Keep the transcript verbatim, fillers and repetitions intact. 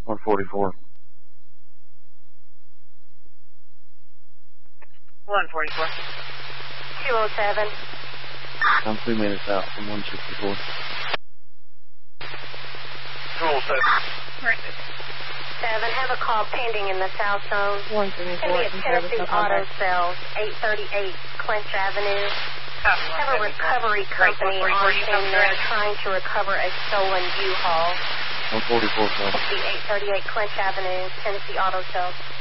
one forty-four. one forty-four. two oh seven. I'm two minutes out from one sixty-four. two oh seven. Corrected. seven, have a call pending in the South Zone. one seventy-four. Send me a Tennessee Auto Sales, eight thirty-eight Clinch Avenue. Have a recovery company on scene there trying to recover a stolen U-Haul. one forty-four, sir. eight thirty-eight Clinch Avenue, Tennessee Auto Sales.